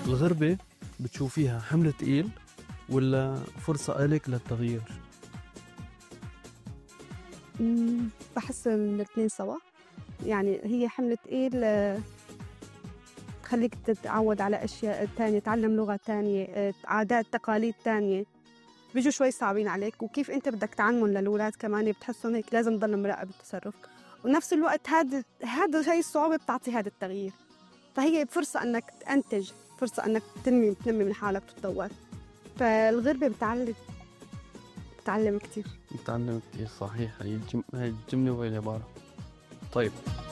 الغربة بتشوفيها حمل تقيل ولا فرصة إلك للتغيير؟ باحس الاتنين سوا، يعني هي حمل تقيل تخلّيك تتعوّد على أشياء تانية، تتعلّم لغة تانية، عادات تقاليد تانية، بييجوا شوي صعبين عليك، وكيف أنت بدك تعلمُن للولاد كمان بتحسّن هيك لازم تضل مراقب التصرُّف، ونفس الوقت هاي الصعوبة بتعطي هاد التغيير، فهي فرصة إنّك تنتج، فرصة إنّك تنمي من حالك وتتطوّر، فالغربة بتعلّم كتير. بتعلم كتير صحيح. هاي الجملة وهي العبارة. طيب،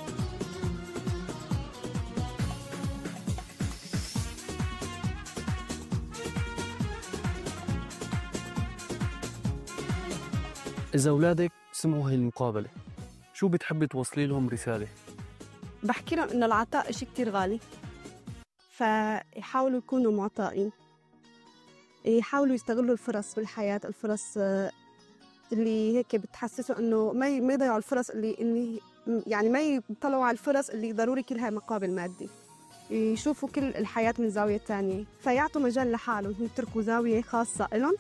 إذا أولادك سمعوا هاي المقابلة شو بتحبي توصلي لهم رسالة؟ باحكي لهم إنه العطاء إشي كتير غالي، فيحاولوا يكونوا معطائين، يحاولوا يستغلّوا الفرص بالحياة، الفرص اللي هيك بتحسّسه إنه ما يضيعوا الفرص اللي يعني ما يطلعوا على الفرص اللي ضروري كلها مقابل مادي، يشوفوا كل الحياة من زاوية تانية، فيعطوا مجال لحالهم، يتركوا زاوية خاصة إلهم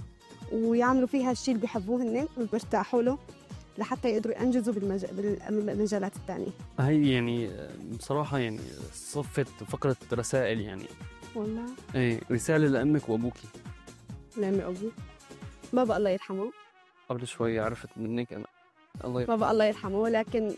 ويعملوا فيها الشي اللي بيحبوه هنّن وبيرتاحوا له لحتى يقدروا ينجزوا بالمجالات التانية. هاي يعني بصراحة يعني صفت فقرة رسائل يعني. والله إيه، رسالة لأمك وأبوكي. لأمي وأبوي، بابا الله يرحمه، قبل شوي عرفت منك أنا. الله يرحمه. بابا الله يرحمه، لكن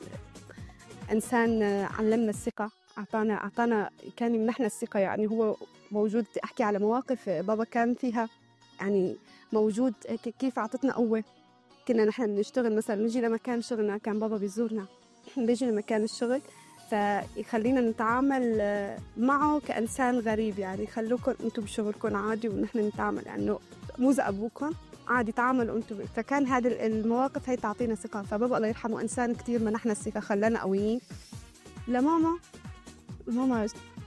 إنسان علمنا الثقة، أعطانا كان يمنحنا الثقة، يعني هو موجود. أحكي على مواقف بابا كان فيها يعني موجود، كيف أعطتنا قوة. كنا نحن بنشتغل مثلا نجي لمكان شغلنا، كان بابا بيزورنا بيجي لمكان الشغل فيخلينا نتعامل معه كإنسان غريب، يعني خلوكم أنتم بشغلكم عادي ونحن نتعامل يعني مو زي أبوكم عادي، تعاملوا أنتم. فكان هذه المواقف هي تعطينا ثقة. فبابا الله يرحمه إنسان كتير منحنا الثقة، خلانا قويين. لماما، ماما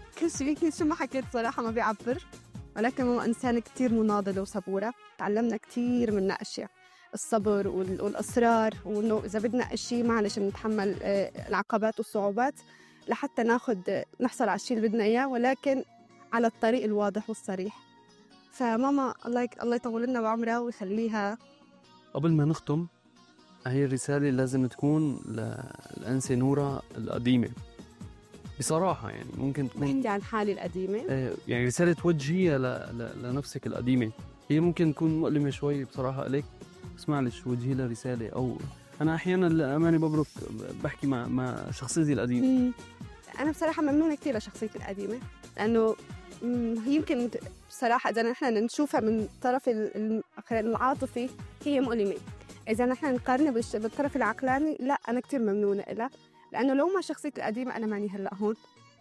كل شو ما حكيت صراحة ما بيعبر، ولكن ماما إنسان كتير مناضلة وصبورة، تعلمنا كتير منها أشياء، الصبر والإصرار، وإنه إذا بدنا إشي معلش نتحمل العقبات والصعوبات لحتى نحصل على الشي اللي بدنا إياه، ولكن على الطريق الواضح والصريح. فماما الله يطول لنا بعمرها ويخليها. قبل ما نختم، هاي الرسالة لازم تكون للأنسة نورة القديمة بصراحة. يعني ممكن تكون بحكي عن حالي القديمة. يعني رسالة توجهيها لنفسك القديمة. هي ممكن تكون مؤلمة شوي بصراحة إليك، بس معلش وجهي لها رسالة. أو أنا أحيانا للأمانة ببرك بحكي مع شخصيتي القديمة. أنا بصراحة ممنونة كتير لشخصيتي القديمة، لأنه يمكن بصراحة إذا نحن نشوفها من طرف العاطفي هي مؤلمة، إذا نحن نقارنها بالطرف العقلاني لا، أنا كتير ممنونة إلها، لأنه لو ما شخصيتي القديمة أنا ماني هلأ هون،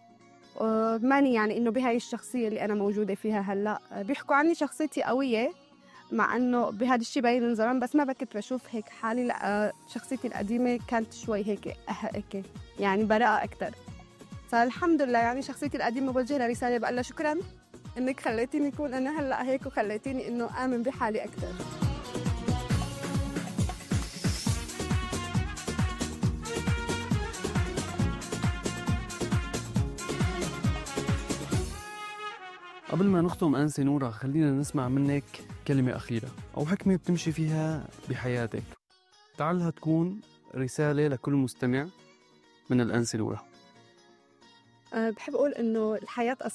ماني يعني إنه بهاي الشخصية اللي أنا موجودة فيها هلأ. بيحكوا عني شخصيتي قوية، مع إنه بهذا الشيء باين من زمان، بس ما كنت بشوف هيك حالي. لا، شخصيتي القديمة كانت شوي هيك هيك يعني براءة أكتر. فالحمد لله يعني شخصيتي القديمة بوجه لها رسالة بقول لها شكراً إنك خليتيني أكون أنا هلأ هيك، وخليتيني إنه آمن بحالي أكتر. قبل ما نختم أنسة نورة، خلينا نسمع منك كلمة أخيرة أو حكمة بتمشي فيها بحياتك، تعالها تكون رسالة لكل مستمع من الأنسة نورة. بحب أقول إنه الحياة